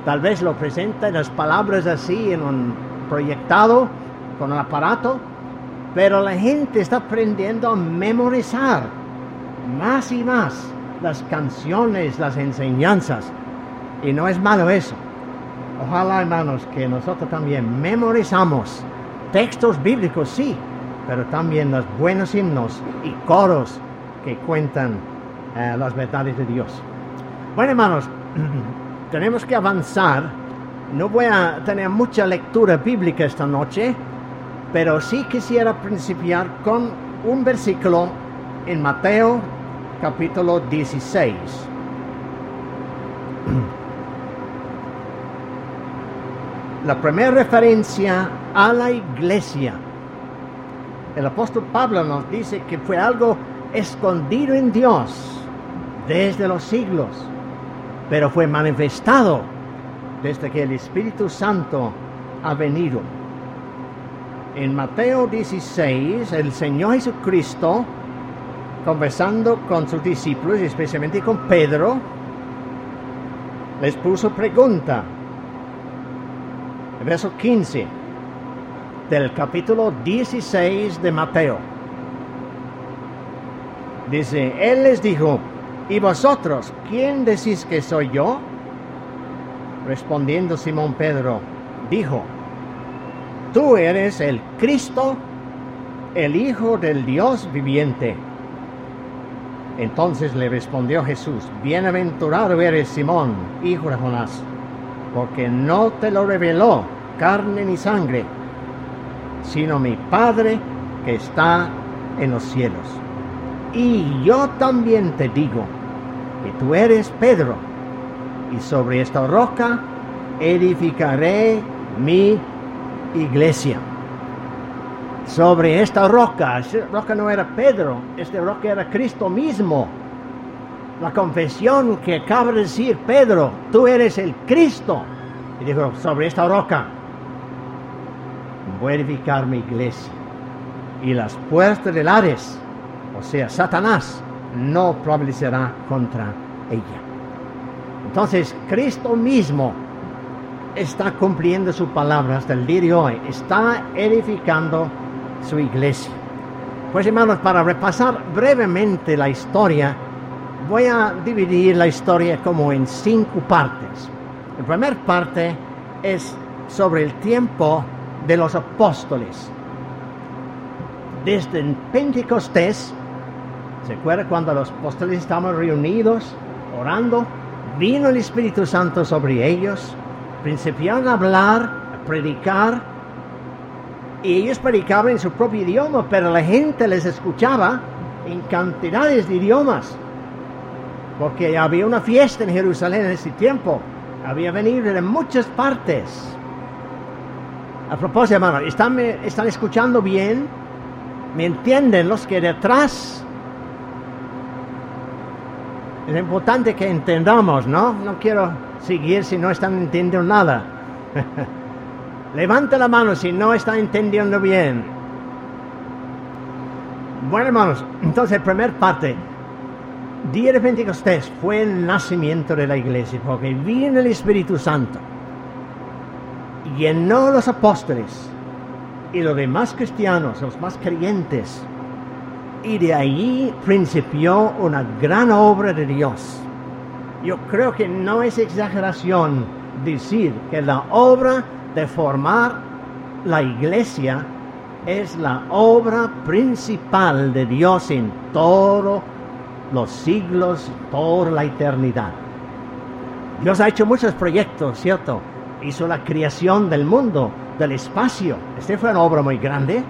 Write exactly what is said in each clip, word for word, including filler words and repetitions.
tal vez lo presenta las palabras así en un proyectado con un aparato, pero la gente está aprendiendo a memorizar más y más las canciones, las enseñanzas, y no es malo eso. Ojalá, hermanos, que nosotros también memorizamos textos bíblicos, sí, pero también los buenos himnos y coros que cuentan eh, las verdades de Dios. Bueno, hermanos, tenemos que avanzar. No voy a tener mucha lectura bíblica esta noche, pero sí quisiera principiar con un versículo en Mateo capítulo dieciséis. La primera referencia a la iglesia. El apóstol Pablo nos dice que fue algo escondido en Dios desde los siglos, pero fue manifestado desde que el Espíritu Santo ha venido. En Mateo dieciséis, el Señor Jesucristo, conversando con sus discípulos, especialmente con Pedro, les puso pregunta. El verso quince del capítulo dieciséis de Mateo. Dice, Él les dijo, ¿y vosotros quién decís que soy yo? Respondiendo Simón Pedro, dijo, tú eres el Cristo, el Hijo del Dios viviente. Entonces le respondió Jesús, bienaventurado eres Simón, hijo de Jonás, porque no te lo reveló carne ni sangre, sino mi Padre que está en los cielos. Y yo también te digo que tú eres Pedro, y sobre esta roca edificaré mi iglesia. Sobre esta roca, esta roca no era Pedro, esta roca era Cristo mismo. La confesión que acaba de decir Pedro, tú eres el Cristo. Y dijo, sobre esta roca voy a edificar mi iglesia. Y las puertas del Hades, o sea, Satanás, no prevalecerá contra ella. Entonces, Cristo mismo está cumpliendo su palabra hasta el día de hoy. Está edificando su iglesia. Pues, hermanos, para repasar brevemente la historia, voy a dividir la historia como en cinco partes. La primera parte es sobre el tiempo de los apóstoles. Desde Pentecostés, ¿se acuerda cuando los apóstoles estaban reunidos, orando? Vino el Espíritu Santo sobre ellos, principiaron a hablar, a predicar, y ellos predicaban en su propio idioma, pero la gente les escuchaba en cantidades de idiomas, porque había una fiesta en Jerusalén en ese tiempo, había venido de muchas partes. A propósito, hermano, ¿están, ¿están escuchando bien? ¿Me entienden los que detrás? Es importante que entendamos, ¿no? No quiero seguir si no están entendiendo nada. Levanta la mano si no están entendiendo bien. Bueno, hermanos, entonces, primera parte. Día de Pentecostés fue el nacimiento de la iglesia, porque vino el Espíritu Santo, llenó los apóstoles y los demás cristianos, los más creyentes, y de ahí principió una gran obra de Dios. Yo creo que no es exageración decir que la obra de formar la iglesia es la obra principal de Dios en todos los siglos, toda la eternidad. Dios ha hecho muchos proyectos, ¿cierto? Hizo la creación del mundo, del espacio. Esta fue una obra muy grande.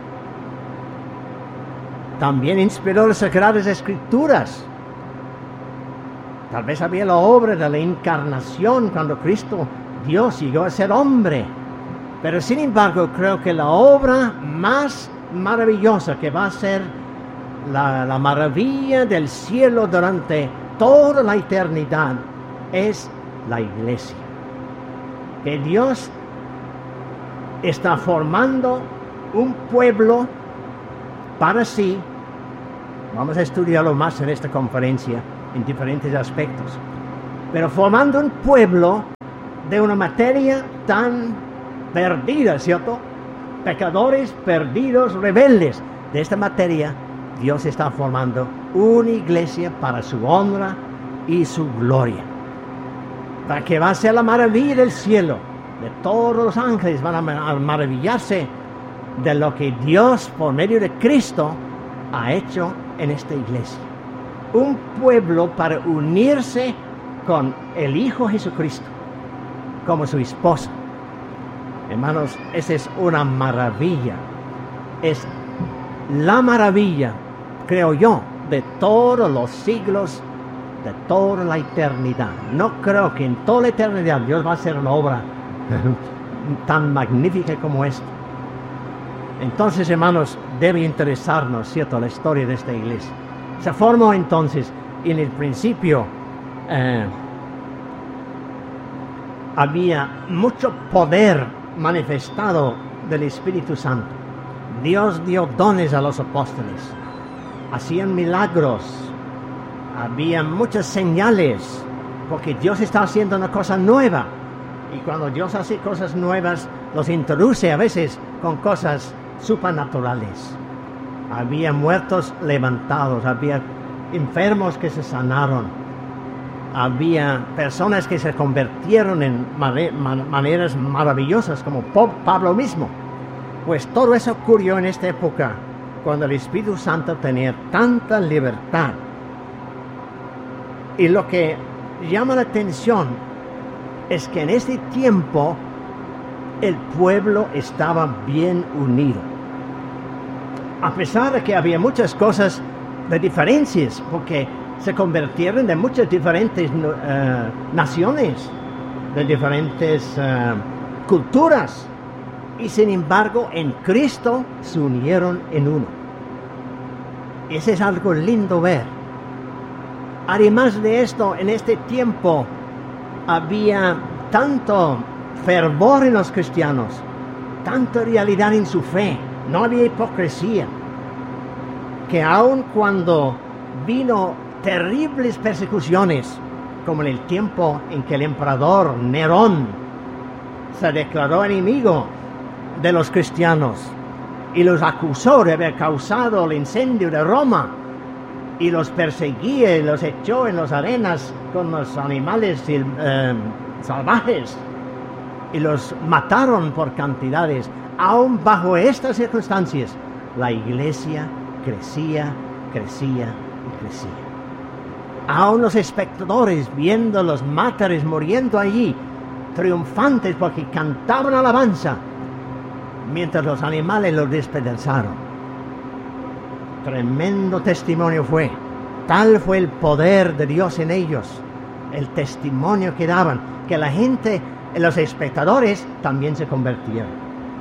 También inspiró las Sagradas Escrituras. Tal vez había la obra de la encarnación cuando Cristo, Dios, llegó a ser hombre. Pero sin embargo, creo que la obra más maravillosa que va a ser la, la maravilla del cielo durante toda la eternidad es la iglesia. Que Dios está formando un pueblo para sí. Vamos a estudiarlo más en esta conferencia, en diferentes aspectos. Pero formando un pueblo de una materia tan perdida, ¿cierto? Pecadores perdidos, rebeldes. De esta materia, Dios está formando una iglesia para su honra y su gloria. Para que va a ser la maravilla del cielo. De todos los ángeles van a maravillarse de lo que Dios, por medio de Cristo, ha hecho en esta iglesia. Un pueblo para unirse con el Hijo Jesucristo, como su esposa. Hermanos, esa es una maravilla. Es la maravilla, creo yo, de todos los siglos, de toda la eternidad. No creo que en toda la eternidad Dios va a hacer una obra tan magnífica como esta. Entonces, hermanos, debe interesarnos, ¿cierto?, la historia de esta iglesia. Se formó entonces, en el principio, eh, había mucho poder manifestado del Espíritu Santo. Dios dio dones a los apóstoles, hacían milagros, había muchas señales, porque Dios está haciendo una cosa nueva. Y cuando Dios hace cosas nuevas, los introduce a veces con cosas supernaturales. Había muertos levantados, había enfermos que se sanaron, había personas que se convirtieron en maneras maravillosas, como Pablo mismo. Pues todo eso ocurrió en esta época, cuando el Espíritu Santo tenía tanta libertad. Y lo que llama la atención es que en este tiempo el pueblo estaba bien unido. A pesar de que había muchas cosas de diferencias, porque se convirtieron de muchas diferentes uh, naciones, de diferentes uh, culturas, y sin embargo en Cristo se unieron en uno. Ese es algo lindo ver. Además de esto, en este tiempo había tanto fervor en los cristianos, tanta realidad en su fe, no había hipocresía, que aun cuando vino terribles persecuciones, como en el tiempo en que el emperador Nerón se declaró enemigo de los cristianos y los acusó de haber causado el incendio de Roma, y los perseguía y los echó en las arenas con los animales eh, salvajes, y los mataron por cantidades. Aún bajo estas circunstancias, la iglesia crecía, crecía y crecía. Aún los espectadores, viendo los mártires muriendo allí, triunfantes porque cantaban alabanza, mientras los animales los despedazaron. Tremendo testimonio fue. Tal fue el poder de Dios en ellos, el testimonio que daban, que la gente, los espectadores, también se convirtieron.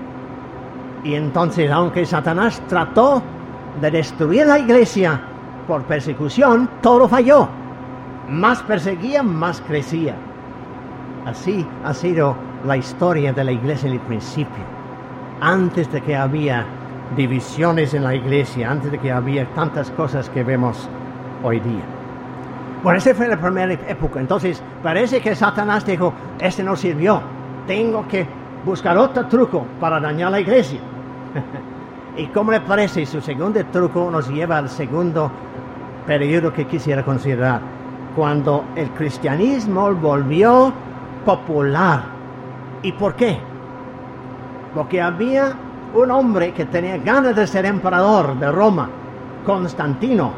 Y entonces, aunque Satanás trató de destruir la iglesia por persecución, todo falló. Más perseguía, más crecía. Así ha sido la historia de la iglesia en el principio. Antes de que había divisiones en la iglesia, antes de que había tantas cosas que vemos hoy día. Bueno, esa fue la primera época. Entonces, parece que Satanás dijo, este no sirvió, tengo que buscar otro truco para dañar la iglesia. ¿Y cómo le parece? Su segundo truco nos lleva al segundo periodo que quisiera considerar, cuando el cristianismo volvió popular. ¿Y por qué? Porque había un hombre que tenía ganas de ser emperador de Roma, Constantino.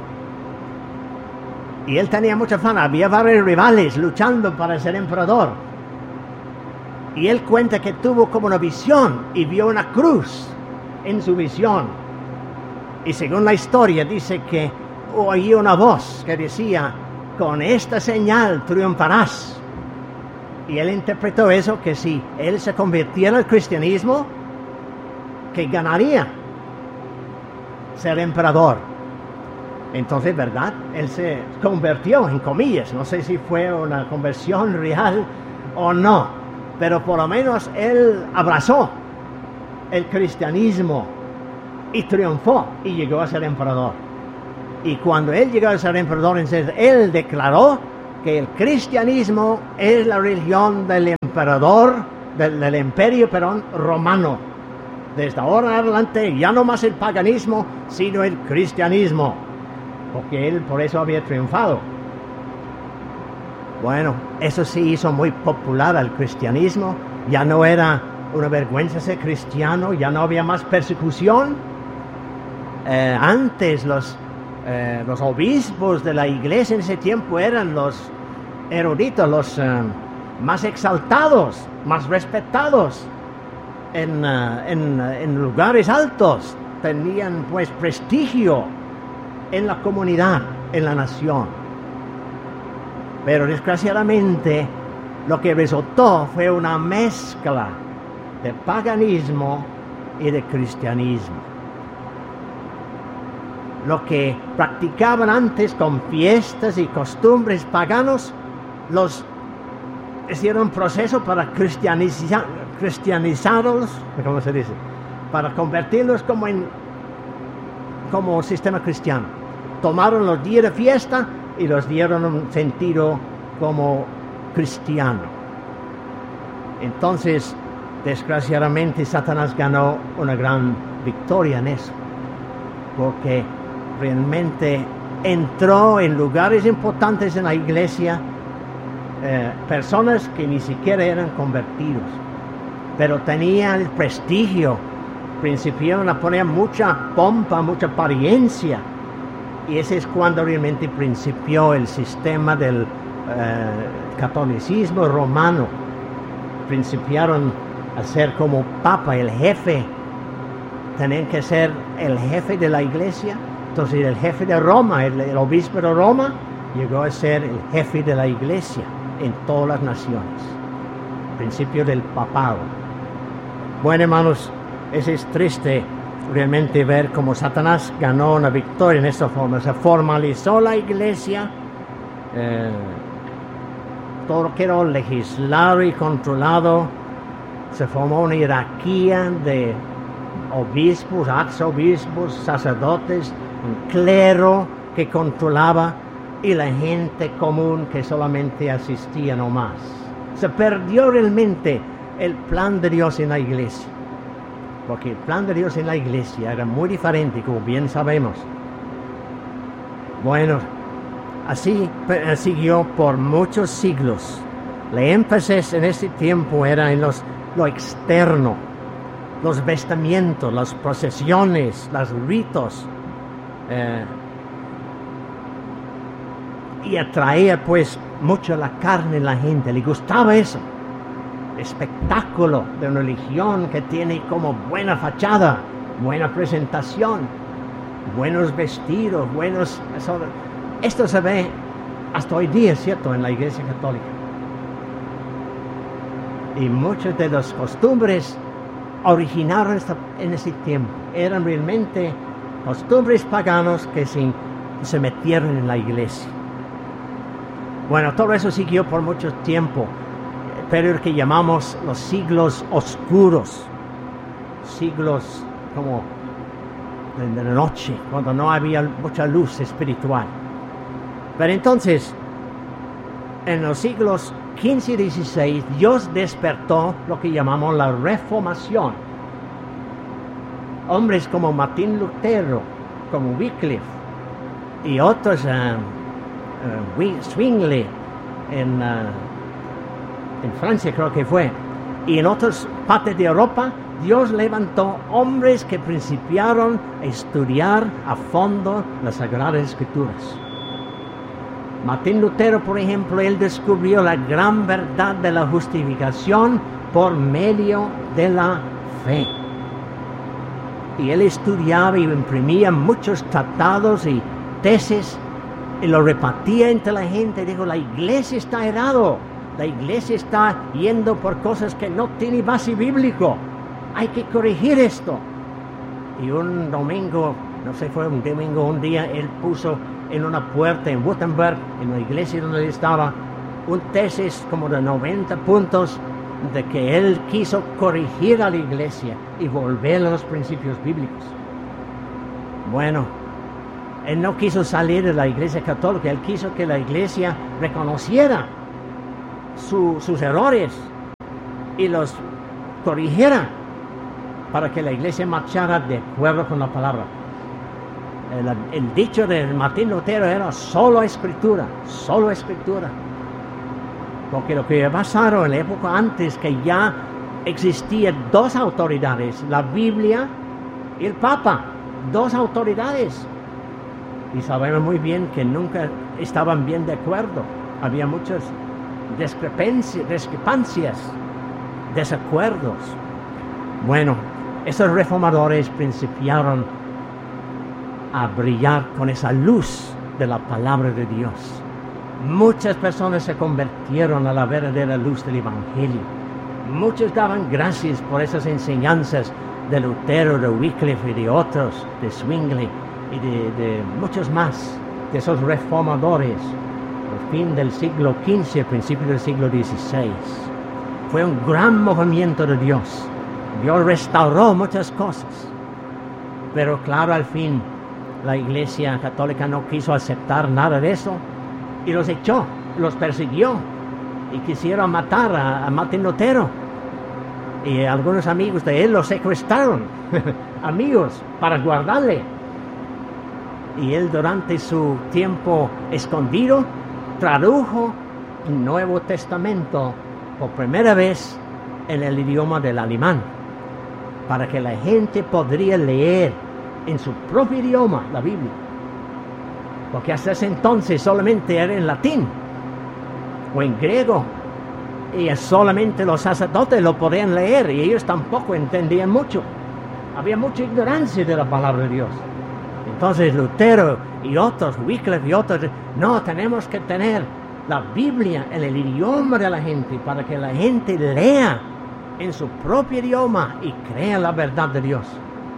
Y él tenía mucha fama, había varios rivales luchando para ser emperador. Y él cuenta que tuvo como una visión y vio una cruz en su visión. Y según la historia dice que oyó una voz que decía, con esta señal triunfarás. Y él interpretó eso, que si él se convirtiera al cristianismo, que ganaría ser emperador. Entonces, ¿verdad? Él se convirtió, en comillas, no sé si fue una conversión real o no, pero por lo menos él abrazó el cristianismo y triunfó y llegó a ser emperador. Y cuando él llegó a ser emperador, entonces él declaró que el cristianismo es la religión del emperador del, del imperio Perón romano. Desde ahora en adelante ya no más el paganismo, sino el cristianismo, porque él por eso había triunfado. Bueno, eso sí hizo muy popular al cristianismo. Ya no era una vergüenza ser cristiano, ya no había más persecución. Eh, antes los, eh, los obispos de la iglesia en ese tiempo eran los eruditos, los eh, más exaltados, más respetados en, uh, en, uh, en lugares altos. Tenían pues prestigio en la comunidad, en la nación. Pero desgraciadamente lo que resultó fue una mezcla de paganismo y de cristianismo. Lo que practicaban antes con fiestas y costumbres paganos, los hicieron un proceso para cristianizar, cristianizarlos, ¿cómo se dice? Para convertirlos como en como sistema cristiano. Tomaron los días de fiesta y los dieron un sentido como cristiano. Entonces, desgraciadamente, Satanás ganó una gran victoria en eso, porque realmente entró en lugares importantes en la iglesia eh, personas que ni siquiera eran convertidos, pero tenían el prestigio, principiaron a poner mucha pompa, mucha apariencia, y ese es cuando realmente principió el sistema del eh, catolicismo romano. Principiaron a ser como papa, el jefe. Tenían que ser el jefe de la iglesia. Entonces el jefe de Roma, el, el obispo de Roma, llegó a ser el jefe de la iglesia en todas las naciones. Principio del papado. Bueno, hermanos, eso es triste realmente ver cómo Satanás ganó una victoria en esta forma. Se formalizó la iglesia, eh, todo lo que era legislado y controlado. Se formó una jerarquía de obispos, arzobispos, sacerdotes, un clero que controlaba, y la gente común que solamente asistía nomás. Se perdió realmente el plan de Dios en la iglesia, porque el plan de Dios en la iglesia era muy diferente, como bien sabemos. Bueno, así siguió por muchos siglos. El énfasis en ese tiempo era en los, lo externo, los vestimientos, las procesiones, los ritos, eh, y atraía pues mucho la carne en la gente. Le gustaba eso, espectáculo de una religión que tiene como buena fachada, buena presentación, buenos vestidos, buenos... Eso, esto se ve hasta hoy día, ¿cierto?, en la Iglesia Católica. Y muchas de las costumbres originaron esta, en ese tiempo. Eran realmente costumbres paganos que se, se metieron en la iglesia. Bueno, todo eso siguió por mucho tiempo, pero lo que llamamos los siglos oscuros, siglos como de la noche, cuando no había mucha luz espiritual. Pero entonces, en los siglos quince y dieciséis, Dios despertó lo que llamamos la Reformación. Hombres como Martín Lutero, como Wycliffe y otros, uh, uh, Zwingli en, uh, en Francia creo que fue, y en otras partes de Europa, Dios levantó hombres que principiaron a estudiar a fondo las Sagradas Escrituras. Martín Lutero, por ejemplo, él descubrió la gran verdad de la justificación por medio de la fe. Y él estudiaba y imprimía muchos tratados y tesis y lo repartía entre la gente. Dijo, la iglesia está errado, la iglesia está yendo por cosas que no tienen base bíblico. Hay que corregir esto. Y un domingo, no sé, fue un domingo, un día, él puso en una puerta en Wittenberg, en la iglesia donde él estaba, un tesis como de noventa puntos de que él quiso corregir a la iglesia y volver a los principios bíblicos. Bueno, él no quiso salir de la iglesia católica, él quiso que la iglesia reconociera su, sus errores y los corrigiera para que la iglesia marchara de acuerdo con la palabra. El, el dicho de Martín Lutero era solo escritura, solo escritura. Porque lo que pasaron en la época antes, que ya existían dos autoridades, la Biblia y el Papa, dos autoridades. Y sabemos muy bien que nunca estaban bien de acuerdo. Había muchas discrepancias, discrepancias, desacuerdos. Bueno, esos reformadores principiaron a brillar con esa luz de la palabra de Dios. Muchas personas se convirtieron a la verdadera luz del Evangelio. Muchos daban gracias por esas enseñanzas de Lutero, de Wycliffe y de otros, de Zwingli y de, de muchos más, de esos reformadores, al fin del siglo quince, al principio del siglo dieciséis. Fue un gran movimiento de Dios. Dios restauró muchas cosas. Pero claro, al fin, la Iglesia Católica no quiso aceptar nada de eso y los echó, los persiguió y quisieron matar a, a Martín Lutero. Y algunos amigos de él lo secuestraron, amigos, para guardarle. Y él, durante su tiempo escondido, tradujo el Nuevo Testamento por primera vez en el idioma del alemán, para que la gente podría leer en su propio idioma la Biblia. Porque hasta ese entonces solamente era en latín o en griego, y solamente los sacerdotes lo podían leer, y ellos tampoco entendían mucho. Había mucha ignorancia de la palabra de Dios. Entonces Lutero y otros, Wycliffe y otros, no, tenemos que tener la Biblia en el idioma de la gente, para que la gente lea en su propio idioma y crea la verdad de Dios.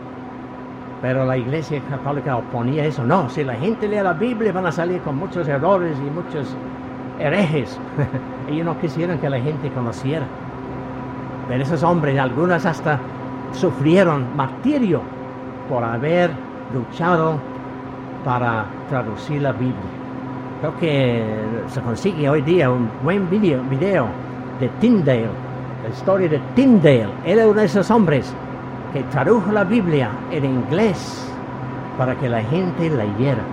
Pero la Iglesia Católica oponía eso. No, si la gente lee la Biblia van a salir con muchos errores y muchos herejes. Ellos no quisieron que la gente conociera. Pero esos hombres, algunos hasta sufrieron martirio por haber luchado para traducir la Biblia. Creo que se consigue hoy día un buen video, video de Tyndale, la historia de Tyndale. Era uno de esos hombres que tradujo la Biblia en inglés para que la gente leyera.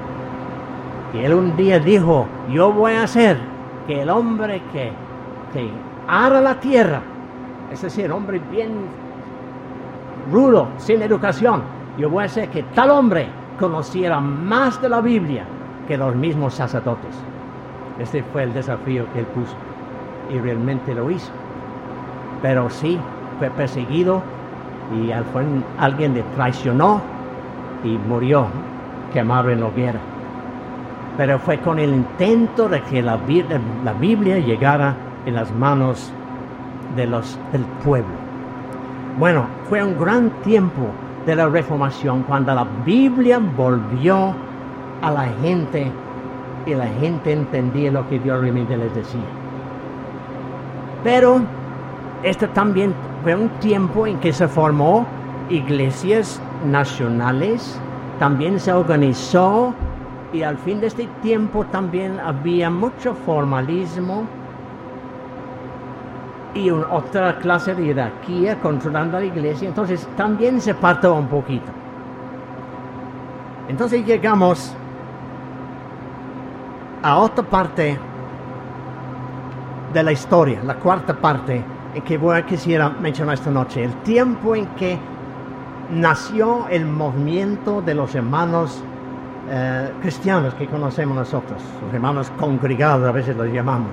Y él un día dijo, yo voy a hacer que el hombre que, que ara la tierra, es decir, hombre bien rudo, sin educación, yo voy a hacer que tal hombre conociera más de la Biblia que los mismos sacerdotes. Este fue el desafío que él puso, y realmente lo hizo. Pero sí, fue perseguido, y al fin alguien le traicionó y murió quemado en la hoguera. Pero fue con el intento de que la, la Biblia llegara en las manos de los, del pueblo. Bueno, fue un gran tiempo de la Reformación, cuando la Biblia volvió a la gente y la gente entendía lo que Dios realmente les decía. Pero este también fue un tiempo en que se formó iglesias nacionales, también se organizó, y al fin de este tiempo también había mucho formalismo y una otra clase de jerarquía controlando la iglesia. Entonces también se partió un poquito. Entonces llegamos a otra parte de la historia, la cuarta parte, en que voy a quisiera mencionar esta noche, el tiempo en que nació el movimiento de los hermanos eh, cristianos que conocemos nosotros, los hermanos congregados a veces los llamamos.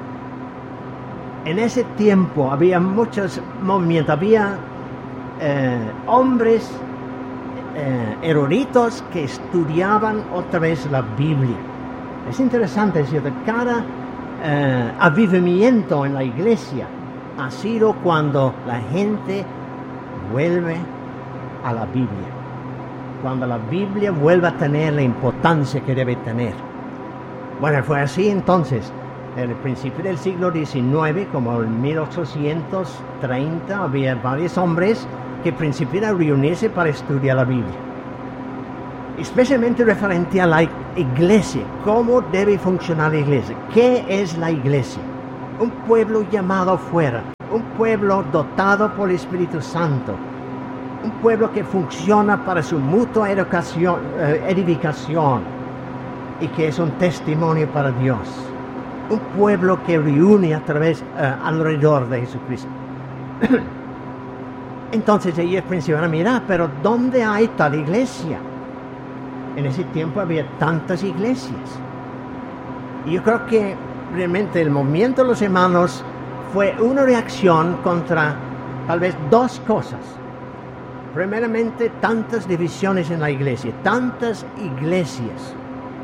En ese tiempo había muchos movimientos, había eh, hombres eh, eruditos que estudiaban otra vez la Biblia. Es interesante decir, de cada eh, avivamiento en la iglesia ha sido cuando la gente vuelve a la Biblia, cuando la Biblia vuelve a tener la importancia que debe tener. Bueno, fue así entonces. En el principio del siglo diecinueve, como en mil ochocientos treinta, había varios hombres que principiaron a reunirse para estudiar la Biblia, especialmente referente a la iglesia. ¿Cómo debe funcionar la iglesia? ¿Qué es la iglesia? Un pueblo llamado fuera un pueblo dotado por el Espíritu Santo, un pueblo que funciona para su mutua educación, eh, edificación y que es un testimonio para Dios, un pueblo que reúne a través, eh, alrededor de Jesucristo. Entonces ellos pensaban, mira, pero ¿dónde hay tal iglesia? En ese tiempo había tantas iglesias. Y yo creo que realmente el movimiento de los hermanos fue una reacción contra tal vez dos cosas. Primeramente, tantas divisiones en la iglesia, tantas iglesias.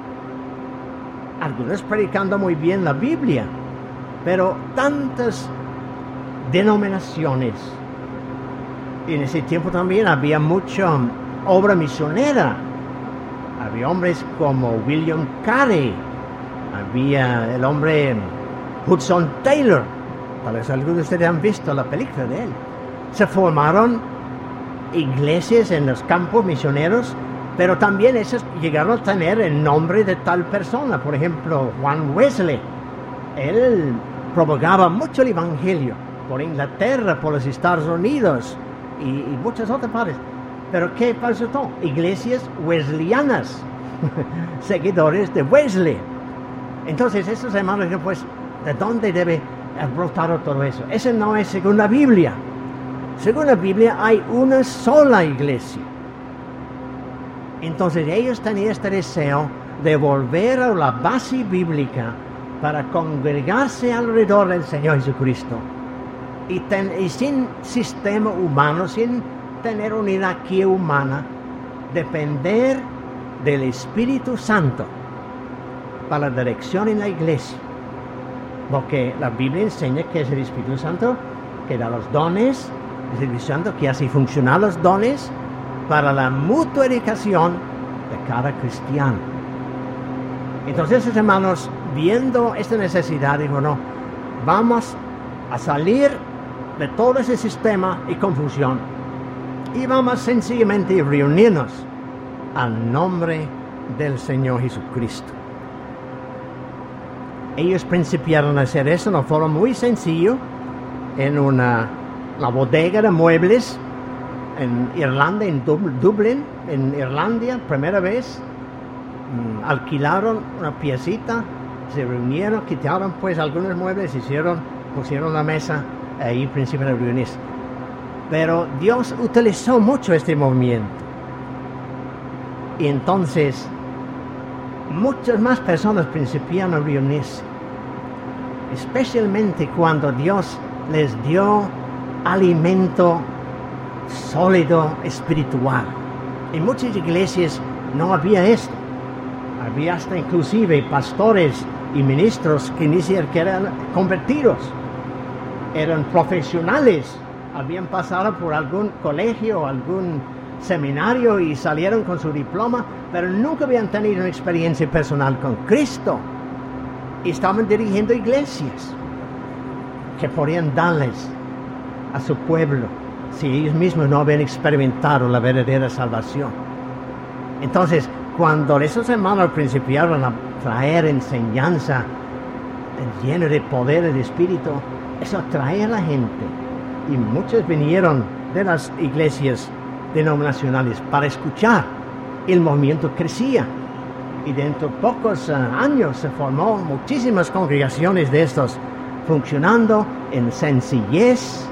Algunos predicando muy bien la Biblia, pero tantas denominaciones. Y en ese tiempo también había mucha obra misionera. Había hombres como William Carey, había el hombre Hudson Taylor, tal vez algunos de ustedes han visto la película de él. Se formaron iglesias en los campos misioneros, pero también esos llegaron a tener el nombre de tal persona. Por ejemplo, Juan Wesley, él propagaba mucho el evangelio por Inglaterra, por los Estados Unidos y, y muchas otras partes. Pero ¿qué pasó todo? Iglesias wesleyanas, seguidores de Wesley. Entonces esos hermanos, pues, ¿de dónde debe brotar todo eso? Eso no es según la Biblia. Según la Biblia hay una sola iglesia. Entonces ellos tenían este deseo de volver a la base bíblica para congregarse alrededor del Señor Jesucristo. Y, ten, y sin sistema humano, sin tener una jerarquía humana, depender del Espíritu Santo para la dirección en la iglesia. Porque la Biblia enseña que es el Espíritu Santo que da los dones, es el Espíritu Santo que hace funcionar los dones para la mutua edificación de cada cristiano. Entonces, esos hermanos, viendo esta necesidad, dijo, no, vamos a salir de todo ese sistema y confusión y vamos sencillamente a reunirnos al nombre del Señor Jesucristo. Ellos principiaron a hacer eso de una forma muy sencilla en una la bodega de muebles en Irlanda, en Dublín, en Irlanda, primera vez. Mmm, alquilaron una piecita, se reunieron, quitaron pues algunos muebles, hicieron, pusieron la mesa, ahí principio de reunirse. Pero Dios utilizó mucho este movimiento. Y entonces muchas más personas principiaron a reunirse, especialmente cuando Dios les dio alimento sólido espiritual. En muchas iglesias no había esto. Había hasta inclusive pastores y ministros que ni siquiera eran convertidos. Eran profesionales. Habían pasado por algún colegio o algún seminario y salieron con su diploma, pero nunca habían tenido una experiencia personal con Cristo. Y estaban dirigiendo iglesias que podían darles a su pueblo si ellos mismos no habían experimentado la verdadera salvación. Entonces, cuando esos hermanos principiaron a traer enseñanza llena de poder y de espíritu, eso atrae a la gente. Y muchos vinieron de las iglesias denominacionales para escuchar. El movimiento crecía. Y dentro de pocos uh, años se formó muchísimas congregaciones de estos, funcionando en sencillez,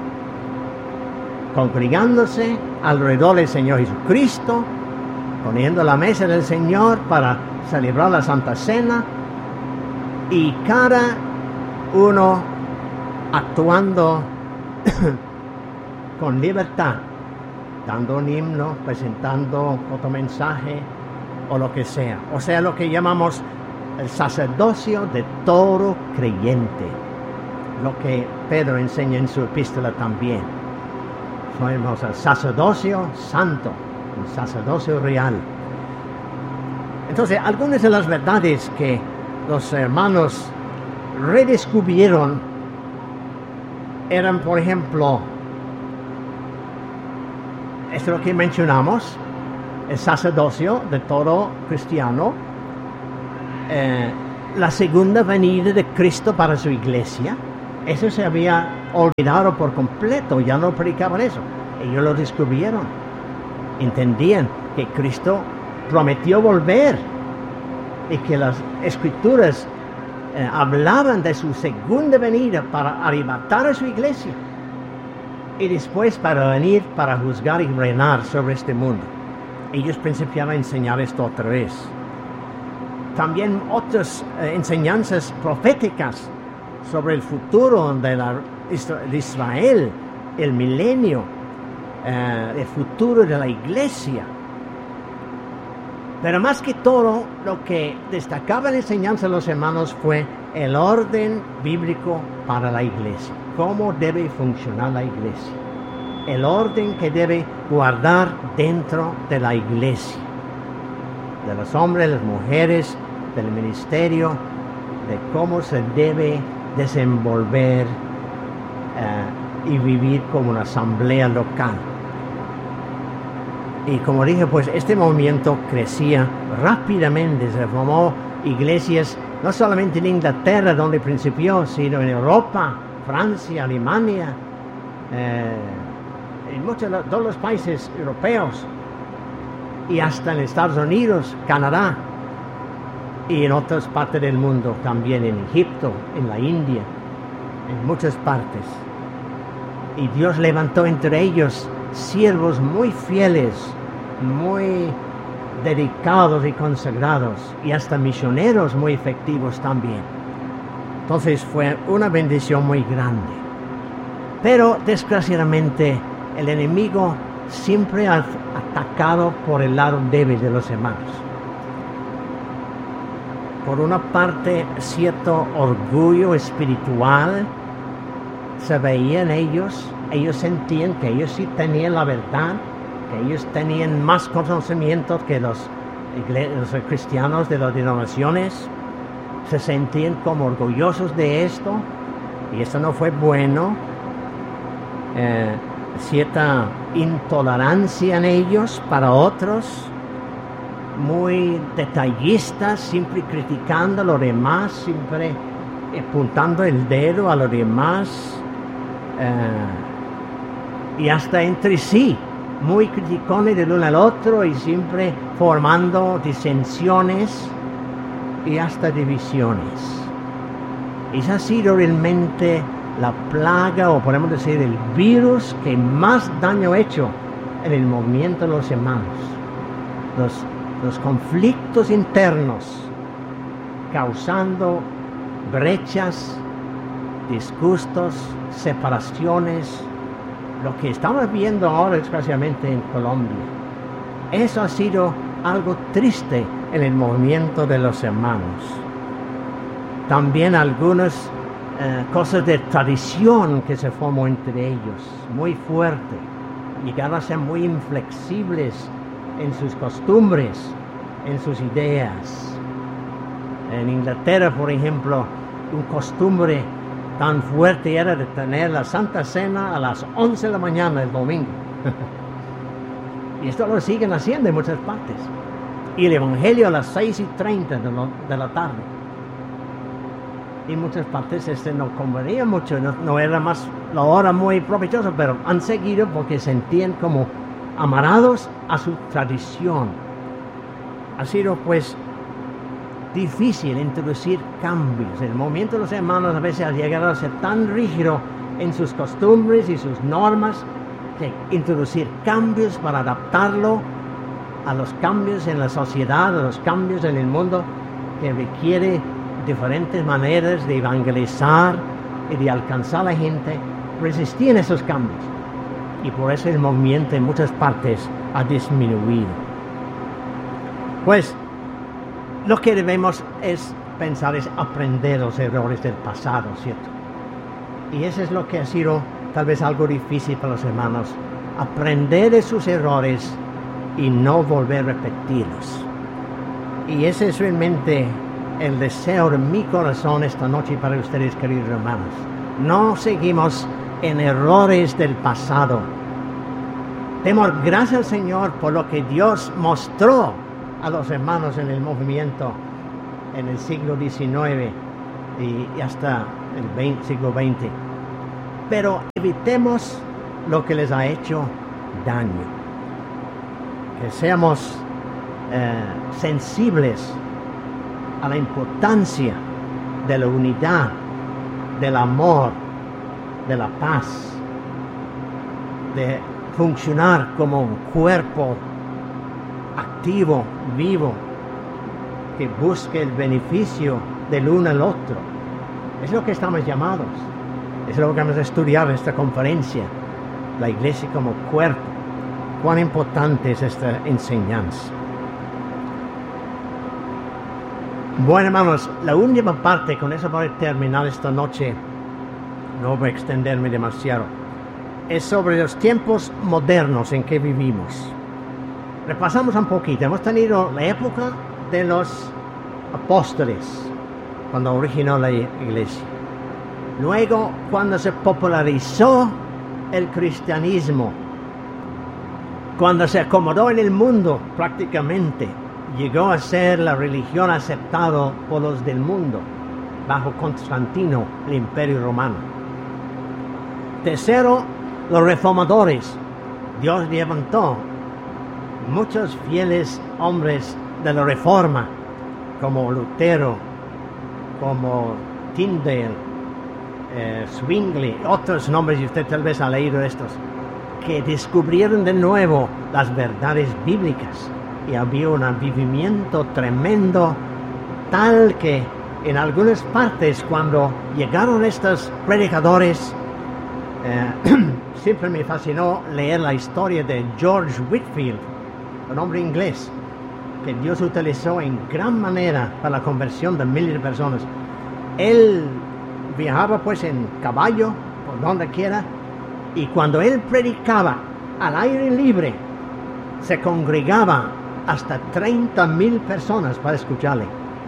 congregándose alrededor del Señor Jesucristo, poniendo la mesa del Señor para celebrar la Santa Cena, y cada uno actuando con libertad, dando un himno, presentando otro mensaje o lo que sea. O sea, lo que llamamos el sacerdocio de todo creyente, lo que Pedro enseña en su epístola también. Somos el sacerdocio santo, el sacerdocio real. Entonces, algunas de las verdades que los hermanos redescubrieron eran, por ejemplo, esto es lo que mencionamos, el sacerdocio de todo cristiano, eh, la segunda venida de Cristo para su iglesia. Eso se había olvidaron por completo, ya no predicaban eso. Ellos lo descubrieron, entendían que Cristo prometió volver y que las escrituras eh, hablaban de su segunda venida para arrebatar a su iglesia y después para venir para juzgar y reinar sobre este mundo. Ellos principiaron a enseñar esto otra vez. También otras eh, enseñanzas proféticas sobre el futuro de, la, de Israel, el milenio, eh, el futuro de la iglesia. Pero más que todo, lo que destacaba la enseñanza de los hermanos fue el orden bíblico para la iglesia. Cómo debe funcionar la iglesia. El orden que debe guardar dentro de la iglesia. De los hombres, las mujeres, del ministerio, de cómo se debe desenvolver uh, y vivir como una asamblea local. Y como dije, pues este movimiento crecía rápidamente, se formó iglesias no solamente en Inglaterra donde principió, sino en Europa, Francia, Alemania, eh, en muchos de todos los países europeos y hasta en Estados Unidos, Canadá y en otras partes del mundo, también en Egipto, en la India, en muchas partes. Y Dios levantó entre ellos siervos muy fieles, muy dedicados y consagrados, y hasta misioneros muy efectivos también. Entonces fue una bendición muy grande. Pero desgraciadamente el enemigo siempre ha atacado por el lado débil de los hermanos. Por una parte, cierto orgullo espiritual se veía en ellos. Ellos sentían que ellos sí tenían la verdad, que ellos tenían más conocimiento que los, los cristianos de las denominaciones. Se sentían como orgullosos de esto, y esto no fue bueno. Eh, cierta intolerancia en ellos para otros, muy detallistas, siempre criticando a los demás, siempre apuntando el dedo a los demás, eh, y hasta entre sí, muy criticones del uno al otro y siempre formando disensiones y hasta divisiones. Esa ha sido realmente la plaga, o podemos decir el virus que más daño ha hecho en el movimiento de los hermanos. Los, los conflictos internos causando brechas, disgustos, separaciones, lo que estamos viendo ahora especialmente en Colombia. Eso ha sido algo triste en el movimiento de los hermanos. También algunas eh, cosas de tradición que se formó entre ellos, muy fuerte. Llegaron a ser muy inflexibles en sus costumbres, en sus ideas. En Inglaterra, por ejemplo, un costumbre tan fuerte era de tener la Santa Cena a las once de la mañana el domingo. Y esto lo siguen haciendo en muchas partes. Y el Evangelio a las seis y treinta de, de la tarde. Y en muchas partes este no convenía mucho, no, no era más la hora muy provechosa, pero han seguido porque se sentían como amarrados a su tradición. Ha sido pues difícil introducir cambios. El movimiento de los hermanos a veces ha llegado a ser tan rígido en sus costumbres y sus normas que introducir cambios para adaptarlo a los cambios en la sociedad, a los cambios en el mundo, que requiere diferentes maneras de evangelizar y de alcanzar a la gente, resistían esos cambios. Y por eso el movimiento en muchas partes ha disminuido. Pues lo que debemos es pensar, es aprender los errores del pasado, ¿cierto? Y eso es lo que ha sido tal vez algo difícil para los hermanos, aprender de sus errores y no volver a repetirlos. Y ese es realmente el deseo de mi corazón esta noche para ustedes, queridos hermanos. No seguimos en errores del pasado. Demos gracias al Señor por lo que Dios mostró a los hermanos en el movimiento en el siglo diecinueve y hasta el veinte, siglo veinte. pero evitemos lo que les ha hecho daño. Que seamos eh, sensibles a la importancia de la unidad, del amor, de la paz, de funcionar como un cuerpo activo, vivo, que busque el beneficio del uno al otro. Es lo que estamos llamados. Es lo que vamos a estudiar en esta conferencia. La iglesia como cuerpo. Cuán importante es esta enseñanza. Bueno, hermanos, la última parte, con eso voy a terminar esta noche. No voy a extenderme demasiado. Es sobre los tiempos modernos en que vivimos. Repasamos un poquito. Hemos tenido la época de los apóstoles, cuando originó la iglesia. Luego, cuando se popularizó el cristianismo, cuando se acomodó en el mundo prácticamente, llegó a ser la religión aceptada por los del mundo, bajo Constantino, el Imperio Romano. Tercero, los reformadores. Dios levantó muchos fieles hombres de la Reforma, como Lutero, como Tyndale, eh, Zwingli, otros nombres, y usted tal vez ha leído estos, que descubrieron de nuevo las verdades bíblicas, y había un avivamiento tremendo, tal que en algunas partes, cuando llegaron estos predicadores, eh, siempre me fascinó leer la historia de George Whitefield, un hombre inglés que Dios utilizó en gran manera para la conversión de miles de personas. Él viajaba pues en caballo, por donde quiera, y cuando él predicaba al aire libre, se congregaba hasta treinta mil personas para escucharle.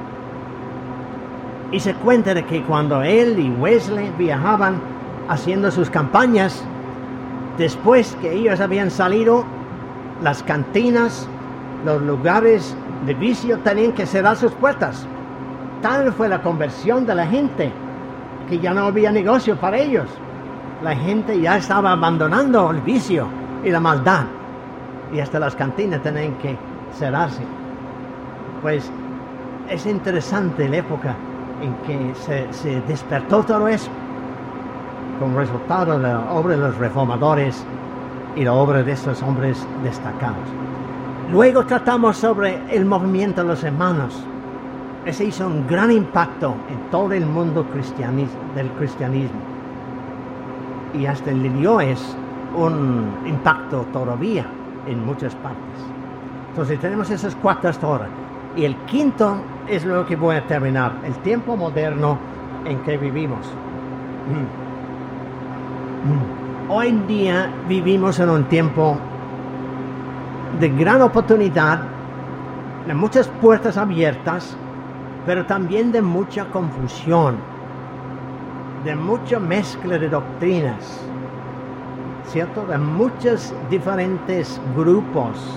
Y se cuenta de que cuando él y Wesley viajaban haciendo sus campañas, después que ellos habían salido, las cantinas, los lugares de vicio tenían que cerrar sus puertas. Tal fue la conversión de la gente que ya no había negocio para ellos. La gente ya estaba abandonando el vicio y la maldad, y hasta las cantinas tenían que cerrarse. Pues es interesante la época en que se, se despertó todo eso como resultado de la obra de los reformadores y la obra de estos hombres destacados. Luego tratamos sobre el movimiento de los hermanos. Ese hizo un gran impacto en todo el mundo cristianismo, del cristianismo. Y hasta le dio es un impacto todavía en muchas partes. Entonces tenemos esas cuatro hasta ahora. Y el quinto es lo que voy a terminar. El tiempo moderno en que vivimos. Mm. Mm. Hoy en día vivimos en un tiempo de gran oportunidad, de muchas puertas abiertas, pero también de mucha confusión, de mucha mezcla de doctrinas, ¿cierto? De muchos diferentes grupos,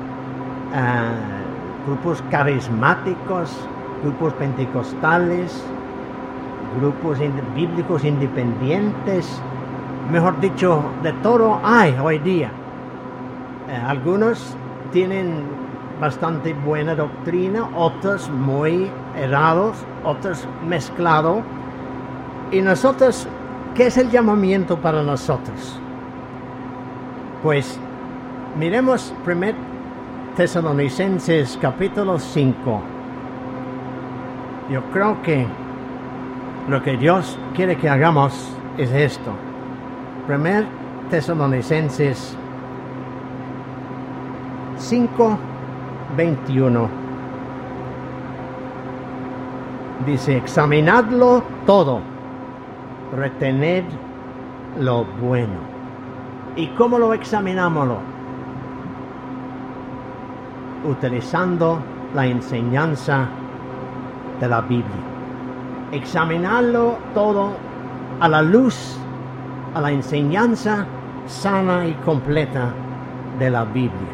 uh, grupos carismáticos, grupos pentecostales, grupos ind- bíblicos independientes, mejor dicho, de todo hay hoy día. Eh, algunos tienen bastante buena doctrina, otros muy errados, otros mezclados. Y nosotros, ¿qué es el llamamiento para nosotros? Pues miremos primero Tesalonicenses capítulo cinco. Yo creo que lo que Dios quiere que hagamos es esto. Primer Tesalonicenses cinco, veintiuno. Dice, examinadlo todo, retened lo bueno. ¿Y cómo lo examinamos? Utilizando la enseñanza de la Biblia. Examinarlo todo a la luz, a la enseñanza sana y completa de la Biblia.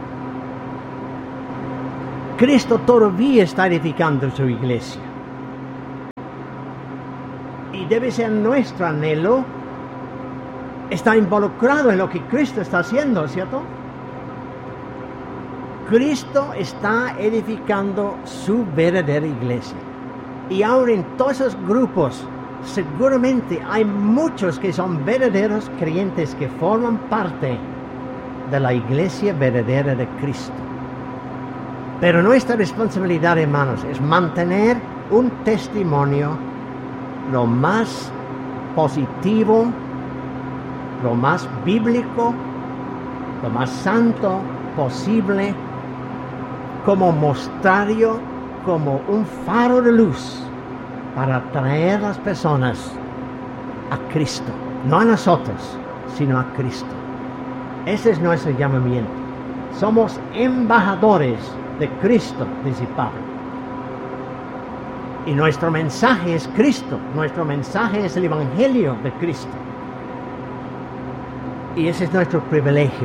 Cristo todavía está edificando su iglesia. y debe ser nuestro anhelo, está involucrado en lo que Cristo está haciendo, ¿cierto? Cristo está edificando su verdadera iglesia. Y ahora en todos esos grupos, seguramente hay muchos que son verdaderos creyentes que forman parte de la iglesia verdadera de Cristo. Pero nuestra responsabilidad, hermanos, es mantener un testimonio lo más positivo, lo más bíblico, lo más santo posible, como mostrario, como un faro de luz para atraer a las personas a Cristo, no a nosotros, sino a Cristo. Ese es nuestro llamamiento. Somos embajadores de Cristo, dice Pablo. Y nuestro mensaje es Cristo, nuestro mensaje es el Evangelio de Cristo. Y ese es nuestro privilegio.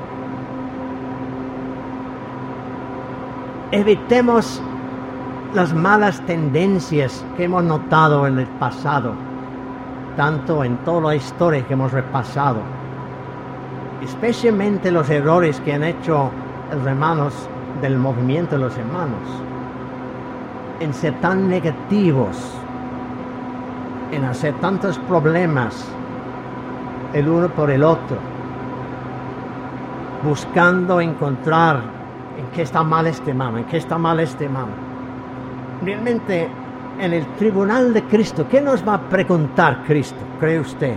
Evitemos las malas tendencias que hemos notado en el pasado, tanto en toda la historia que hemos repasado, especialmente los errores que han hecho los hermanos del movimiento de los hermanos, en ser tan negativos, en hacer tantos problemas el uno por el otro, buscando encontrar en qué está mal este hermano, en qué está mal este hermano. Realmente, en el tribunal de Cristo, ¿qué nos va a preguntar Cristo, cree usted?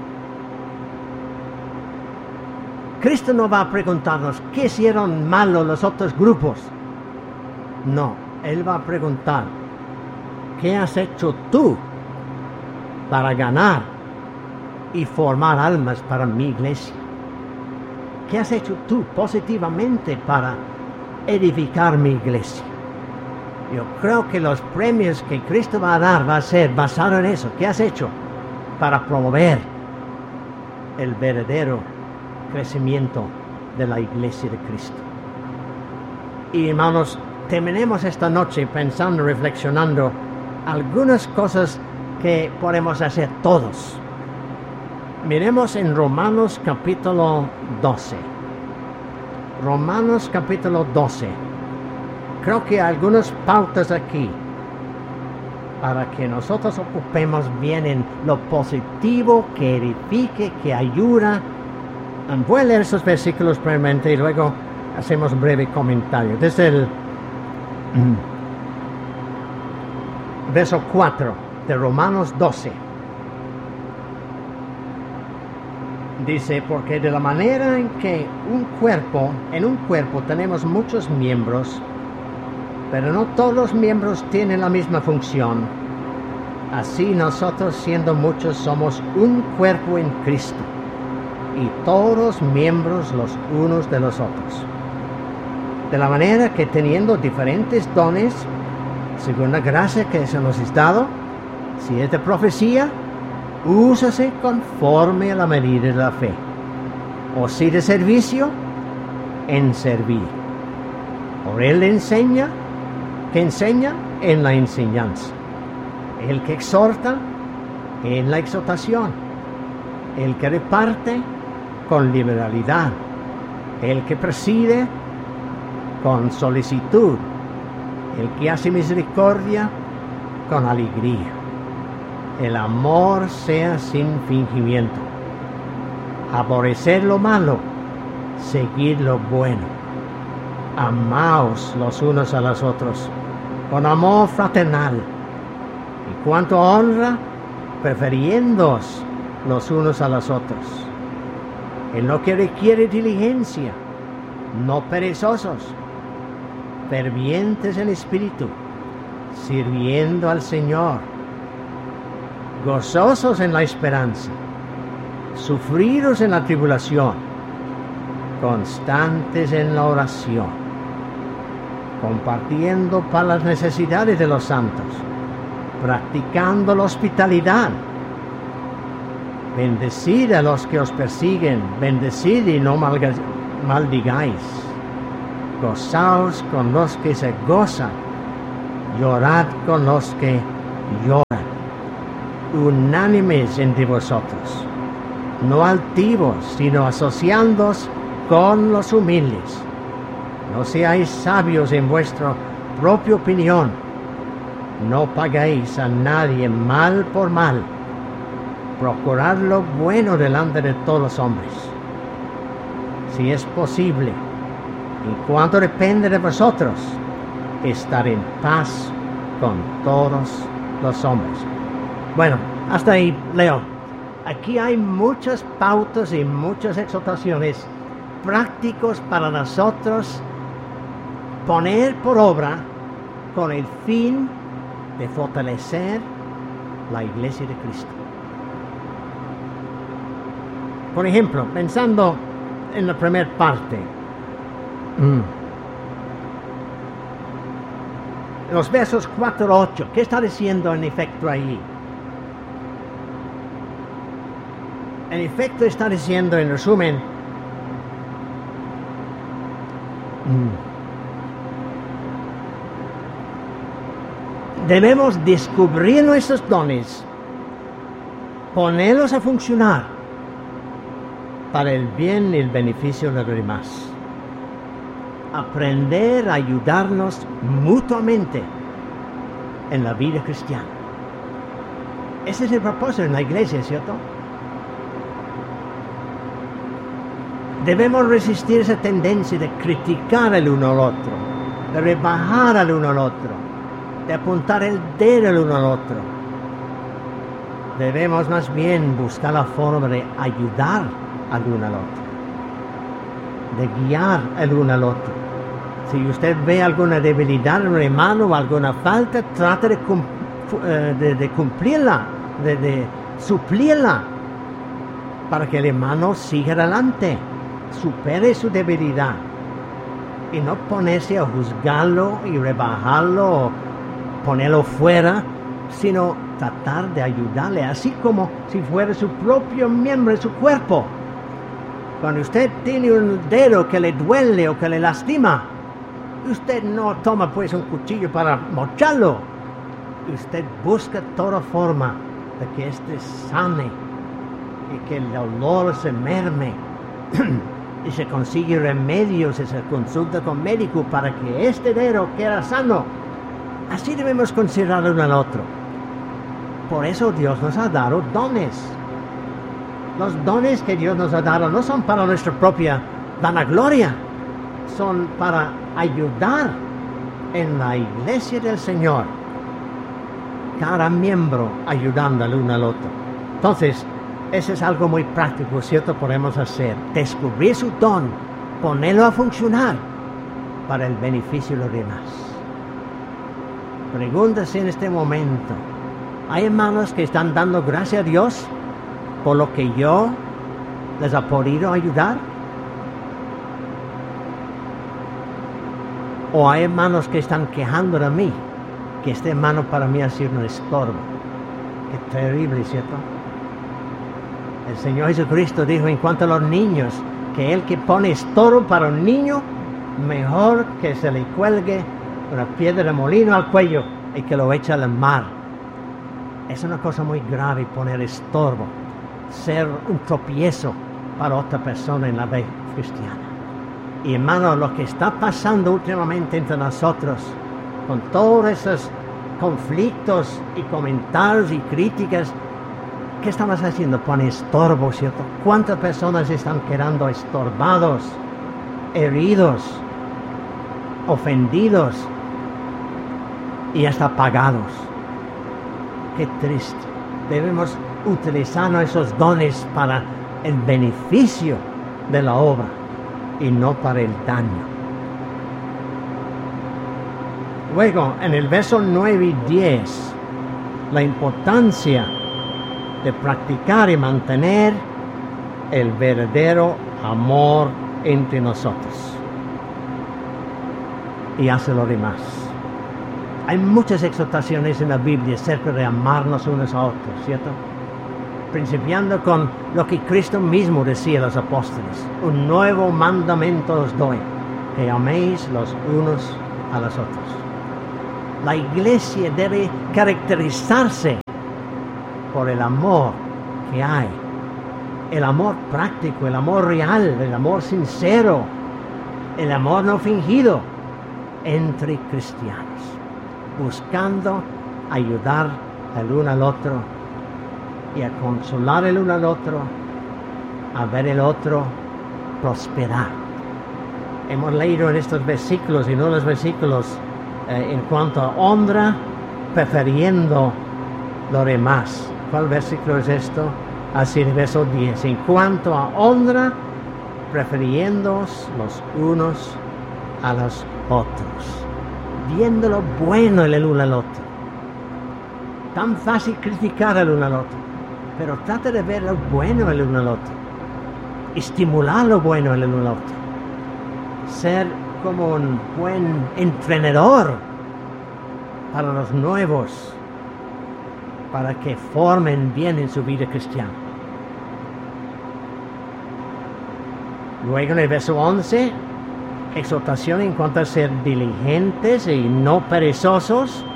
Cristo no va a preguntarnos qué hicieron malo los otros grupos. No, Él va a preguntar, ¿qué has hecho tú para ganar y formar almas para mi iglesia? ¿Qué has hecho tú positivamente para edificar mi iglesia? Yo creo que los premios que Cristo va a dar va a ser basado en eso. ¿Qué has hecho para promover el verdadero crecimiento de la iglesia de Cristo? Y hermanos, terminemos esta noche pensando, reflexionando algunas cosas que podemos hacer todos. Miremos en Romanos capítulo doce. Romanos capítulo doce. Creo que hay algunas pautas aquí para que nosotros ocupemos bien en lo positivo, que edifique, que ayuda. Voy a leer esos versículos brevemente y luego hacemos un breve comentario. Desde el mm, verso cuatro de Romanos doce. Dice, porque de la manera en que un cuerpo, en un cuerpo tenemos muchos miembros, pero no todos los miembros tienen la misma función. Así nosotros, siendo muchos, somos un cuerpo en Cristo, y todos miembros los unos de los otros. De la manera que teniendo diferentes dones, según la gracia que se nos es dado, si es de profecía, úsase conforme a la medida de la fe. O si de servicio, en servir. O él enseña, que enseña en la enseñanza. El que exhorta, en la exhortación. El que reparte, con liberalidad. El que preside, con solicitud. El que hace misericordia, con alegría. El amor sea sin fingimiento. Aborrecer lo malo, seguir lo bueno. Amaos los unos a los otros, con amor fraternal. Y cuanto a honra, prefiriéndoos los unos a los otros. En lo que requiere diligencia, no perezosos, fervientes en espíritu, sirviendo al Señor, gozosos en la esperanza, sufridos en la tribulación, constantes en la oración, compartiendo para las necesidades de los santos, practicando la hospitalidad. Bendecid a los que os persiguen, bendecid y no malga- maldigáis. Gozaos con los que se gozan, llorad con los que lloran. unánimes entre vosotros, no altivos, sino asociándoos con los humildes. No seáis sabios en vuestra propia opinión. No paguéis a nadie mal por mal. Procurad lo bueno delante de todos los hombres. Si es posible, en cuanto depende de vosotros, estar en paz con todos los hombres. Bueno, hasta ahí, Leo. Aquí hay muchas pautas y muchas exhortaciones prácticos para nosotros poner por obra con el fin de fortalecer la Iglesia de Cristo. Por ejemplo, pensando en la primera parte, mm. los versos cuatro a ocho, ¿qué está diciendo en efecto ahí? En efecto está diciendo, en resumen, debemos descubrir nuestros dones, ponerlos a funcionar para el bien y el beneficio de los demás. Aprender a ayudarnos mutuamente en la vida cristiana. Ese es el propósito en la iglesia, ¿cierto? Debemos resistir esa tendencia de criticar al uno al otro, de rebajar al uno al otro, de apuntar el dedo al uno al otro. Debemos más bien buscar la forma de ayudar al uno al otro, de guiar al uno al otro. Si usted ve alguna debilidad en un hermano o alguna falta, trate de, cum, de, de cumplirla, de, de suplirla, para que el hermano siga adelante, supere su debilidad, y no ponerse a juzgarlo y rebajarlo o ponerlo fuera, sino tratar de ayudarle, así como si fuera su propio miembro de su cuerpo. Cuando usted tiene un dedo que le duele o que le lastima, usted no toma pues un cuchillo para mocharlo. Usted busca toda forma de que éste sane y que el dolor se merme y se consigue remedios y se consulta con médico para que este dedo quede sano. Así debemos considerar uno al otro. Por eso Dios nos ha dado dones. Los dones que Dios nos ha dado no son para nuestra propia vanagloria, son para ayudar en la iglesia del Señor, cada miembro ayudando al uno al otro. Entonces, eso es algo muy práctico, ¿cierto? Podemos hacer, descubrir su don, ponerlo a funcionar para el beneficio de los demás. Pregúntese en este momento, ¿hay hermanos que están dando gracias a Dios por lo que yo les ha podido ayudar? ¿O hay hermanos que están quejando de mí, que este hermano para mí ha sido un estorbo? Qué terrible, ¿cierto? El Señor Jesucristo dijo en cuanto a los niños, que el que pone estorbo para un niño, mejor que se le cuelgue una piedra de molino al cuello y que lo eche al mar. Es una cosa muy grave poner estorbo, ser un tropiezo para otra persona en la fe cristiana. Y hermano, lo que está pasando últimamente entre nosotros, con todos esos conflictos y comentarios y críticas, ¿qué estamos haciendo? Pone estorbo, ¿cierto? ¿Cuántas personas están quedando estorbados, heridos, ofendidos y hasta apagados? Qué triste. Debemos utilizar esos dones para el beneficio de la obra y no para el daño. Luego, en el verso nueve y diez, la importancia de practicar y mantener el verdadero amor entre nosotros y hacia los demás. Hay muchas exhortaciones en la Biblia acerca de amarnos unos a otros, ¿cierto? Principiando con lo que Cristo mismo decía a los apóstoles: un nuevo mandamiento os doy, que améis los unos a los otros. La iglesia debe caracterizarse por el amor que hay, el amor práctico, el amor real, el amor sincero, el amor no fingido entre cristianos, buscando ayudar el uno al otro y a consolar el uno al otro, a ver el otro prosperar. Hemos leído en estos versículos, y no los versículos eh, en cuanto a honra, prefiriendo lo demás. ¿Cuál versículo es esto? Así, el verso diez. En cuanto a honra, prefiriéndoos los unos a los otros, viendo lo bueno en el uno al otro. Tan fácil criticar al uno al otro, pero trata de ver lo bueno en el uno al otro, estimular lo bueno en el uno al otro, ser como un buen entrenador para los nuevos, para que formen bien en su vida cristiana. Luego en el verso once, exhortación en cuanto a ser diligentes y no perezosos,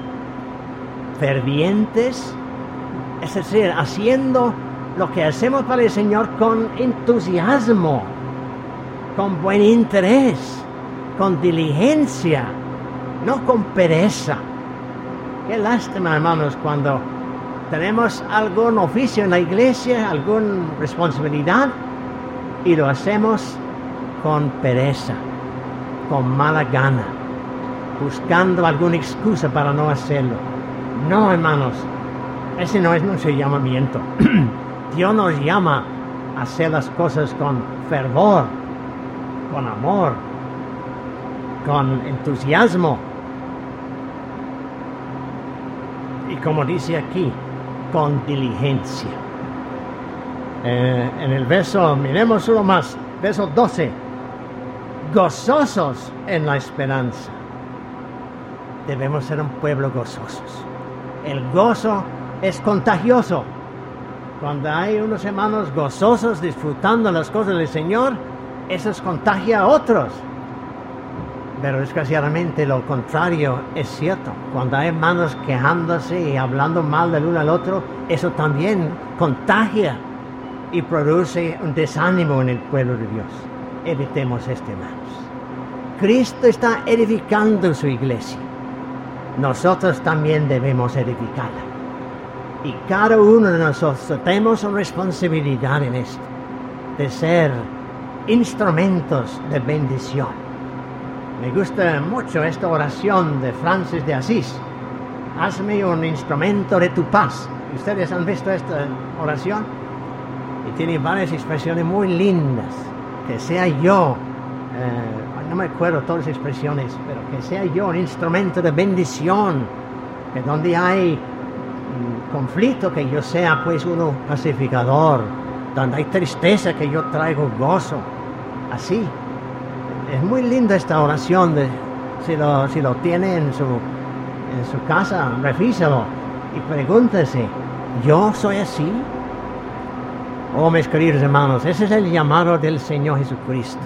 fervientes, es decir, haciendo lo que hacemos para el Señor con entusiasmo, con buen interés, con diligencia, no con pereza. Qué lástima, hermanos, cuando tenemos algún oficio en la iglesia, alguna responsabilidad, y lo hacemos con pereza, con mala gana, buscando alguna excusa para no hacerlo. No, hermanos, ese no es nuestro llamamiento. Dios nos llama a hacer las cosas con fervor, con amor, con entusiasmo. Y como dice aquí, con diligencia. Eh, en el verso, miremos uno más, verso doce. Gozosos en la esperanza. Debemos ser un pueblo gozosos. El gozo es contagioso. Cuando hay unos hermanos gozosos disfrutando las cosas del Señor, eso contagia a otros. Pero desgraciadamente lo contrario es cierto. Cuando hay hermanos quejándose y hablando mal del uno al otro, eso también contagia y produce un desánimo en el pueblo de Dios. Evitemos esto, hermanos. Cristo está edificando su iglesia. Nosotros también debemos edificarla. Y cada uno de nosotros tenemos una responsabilidad en esto, de ser instrumentos de bendición. Me gusta mucho esta oración de Francis de Asís. Hazme un instrumento de tu paz. ¿Ustedes han visto esta oración? Y tiene varias expresiones muy lindas. Que sea yo, eh, no me acuerdo todas las expresiones, pero que sea yo un instrumento de bendición. Que donde hay mm, conflicto, que yo sea pues uno pacificador. Donde hay tristeza, que yo traigo gozo. Así. Es muy linda esta oración. De, si, lo, si lo tiene en su, en su casa, revísalo y pregúntese, ¿yo soy así? Oh, mis queridos hermanos, ese es el llamado del Señor Jesucristo.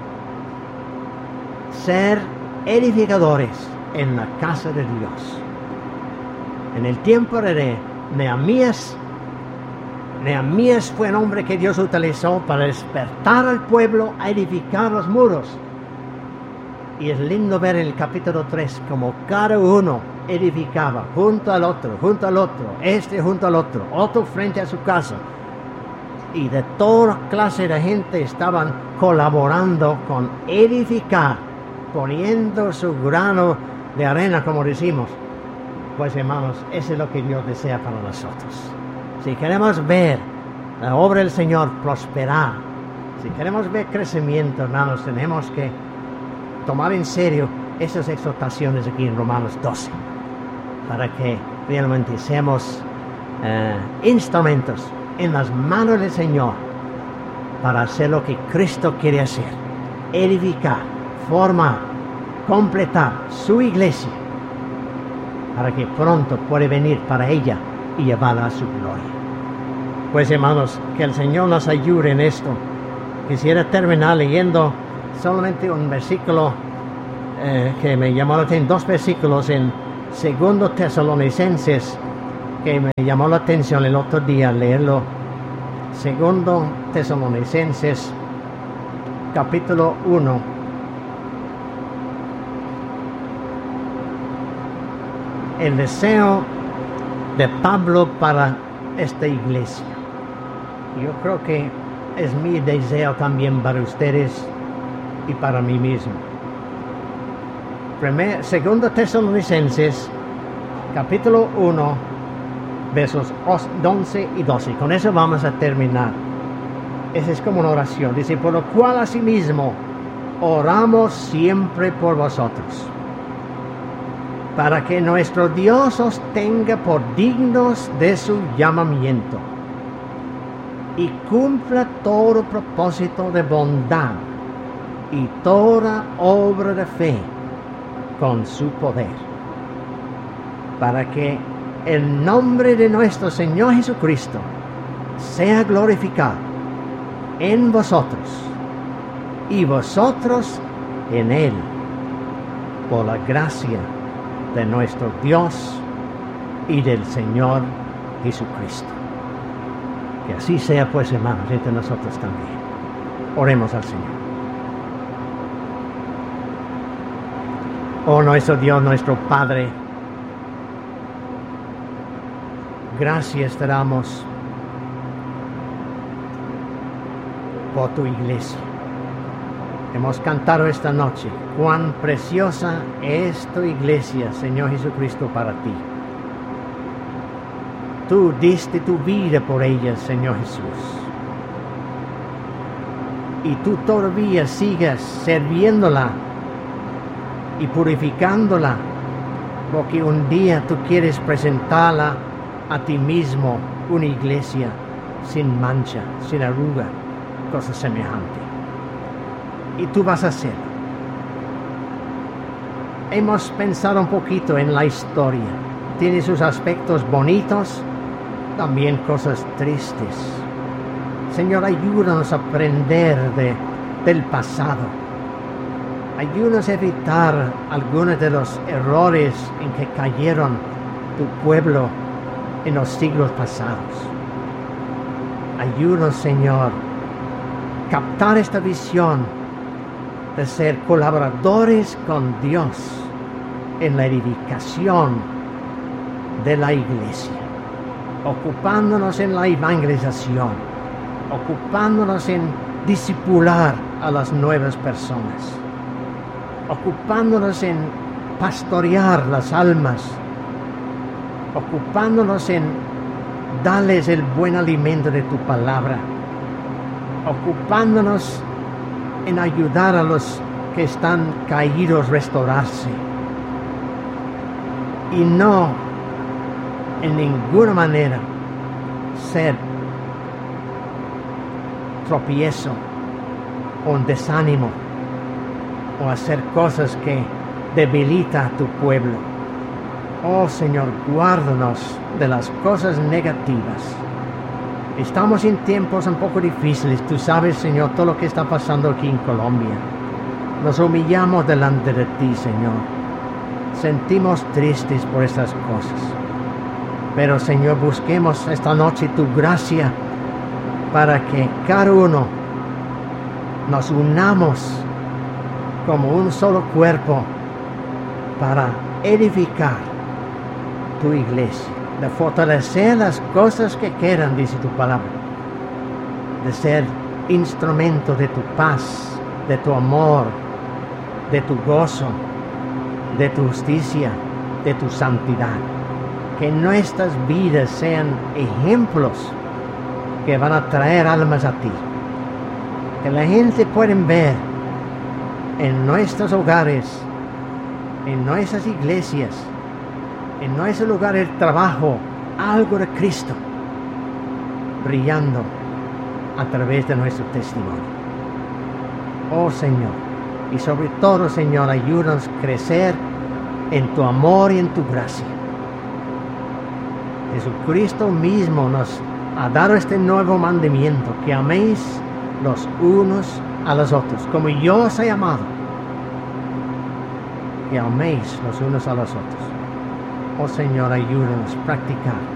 Ser edificadores en la casa de Dios. En el tiempo de Nehemías, Nehemías fue un hombre que Dios utilizó para despertar al pueblo a edificar los muros. Y es lindo ver en el capítulo tres como cada uno edificaba junto al otro, junto al otro, este junto al otro, otro frente a su casa. Y de toda clase de gente estaban colaborando con edificar, poniendo su grano de arena, como decimos. Pues hermanos, eso es lo que Dios desea para nosotros. Si queremos ver la obra del Señor prosperar, si queremos ver crecimiento, hermanos, tenemos que tomar en serio esas exhortaciones aquí en Romanos doce, para que realmente seamos eh, instrumentos en las manos del Señor para hacer lo que Cristo quiere hacer: edificar, formar, completar su iglesia, para que pronto pueda venir para ella y llevarla a su gloria. Pues hermanos, que el Señor nos ayude en esto. Quisiera terminar leyendo solamente un versículo eh, que me llamó la atención, dos versículos en Segundo Tesalonicenses que me llamó la atención el otro día leerlo. Segundo Tesalonicenses, capítulo uno. El deseo de Pablo para esta iglesia. Yo creo que es mi deseo también para ustedes y para mí mismo. Primer, segundo Tesalonicenses, capítulo uno, versos once y doce. Con eso vamos a terminar. Esa es como una oración. Dice, por lo cual asimismo oramos siempre por vosotros, para que nuestro Dios os tenga por dignos de su llamamiento y cumpla todo propósito de bondad y toda obra de fe con su poder, para que el nombre de nuestro Señor Jesucristo sea glorificado en vosotros y vosotros en Él, por la gracia de nuestro Dios y del Señor Jesucristo. Que así sea, pues, hermanos, entre nosotros también. Oremos al Señor. Oh nuestro Dios, nuestro Padre, gracias te damos por tu iglesia. Hemos cantado esta noche, cuán preciosa es tu iglesia, Señor Jesucristo, para ti. Tú diste tu vida por ella, Señor Jesús. Y tú todavía sigues sirviéndola y purificándola, porque un día tú quieres presentarla a ti mismo, una iglesia sin mancha, sin arruga, cosa semejante. Y tú vas a hacerlo. Hemos pensado un poquito en la historia. Tiene sus aspectos bonitos, también cosas tristes. Señor, ayúdanos a aprender de, del pasado. Ayúdanos a evitar algunos de los errores en que cayeron tu pueblo en los siglos pasados. Ayúdanos, Señor, a captar esta visión de ser colaboradores con Dios en la edificación de la iglesia, ocupándonos en la evangelización, ocupándonos en discipular a las nuevas personas, ocupándonos en pastorear las almas, ocupándonos en darles el buen alimento de tu palabra, ocupándonos en ayudar a los que están caídos a restaurarse, y no en ninguna manera ser tropiezo o un desánimo o hacer cosas que debilitan a tu pueblo. Oh Señor, guárdanos de las cosas negativas. Estamos en tiempos un poco difíciles. Tú sabes, Señor, todo lo que está pasando aquí en Colombia. Nos humillamos delante de ti, Señor. Sentimos tristes por estas cosas. Pero, Señor, busquemos esta noche tu gracia para que cada uno nos unamos como un solo cuerpo para edificar tu iglesia, de fortalecer las cosas que quedan, dice tu palabra, de ser instrumento de tu paz, de tu amor, de tu gozo, de tu justicia, de tu santidad. Que nuestras vidas sean ejemplos que van a traer almas a ti. Que la gente pueda ver en nuestros hogares, en nuestras iglesias, en nuestro lugar de trabajo, algo de Cristo brillando a través de nuestro testimonio. Oh Señor, y sobre todo, Señor, ayúdanos a crecer en tu amor y en tu gracia. Jesucristo mismo nos ha dado este nuevo mandamiento, que améis los unos a los otros, como yo os he amado, que améis los unos a los otros. Oh Señor, ayúdanos a practicar